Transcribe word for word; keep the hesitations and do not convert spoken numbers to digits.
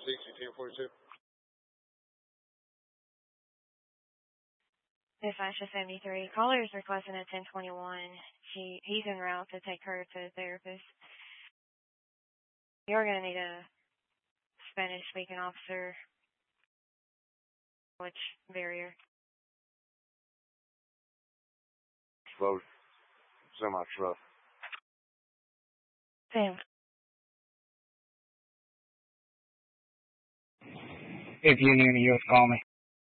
C C ten forty-two. Dispatch seventy-three. Caller is requesting a ten twenty-one. She, he's en route to take her to the therapist. You're going to need a Spanish-speaking officer. Which barrier? Slow. Semi-truck. Sam. If you need me, you'll call me.